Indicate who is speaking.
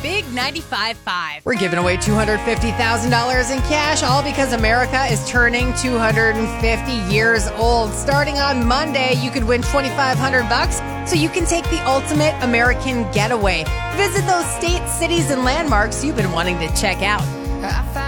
Speaker 1: Big 95.5.
Speaker 2: We're giving away $250,000 in cash, all because America is turning 250 years old. Starting on Monday, you could win $2,500 so you can take the ultimate American getaway. Visit those states, cities, and landmarks you've been wanting to check out.